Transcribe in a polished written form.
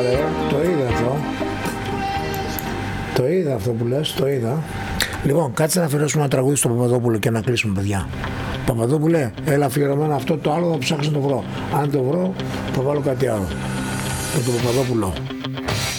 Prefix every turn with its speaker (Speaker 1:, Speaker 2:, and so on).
Speaker 1: Το είδα αυτό. Το είδα αυτό που λες, το είδα. Λοιπόν, κάτσε να αφιερώσουμε ένα τραγούδι στον Παπαδόπουλο και να κλείσουμε, παιδιά. Παπαδόπουλε, έλα αφιερωμένο αυτό, το άλλο θα ψάξω να το βρω. Αν το βρω, θα βάλω κάτι άλλο. Με τον Παπαδόπουλο.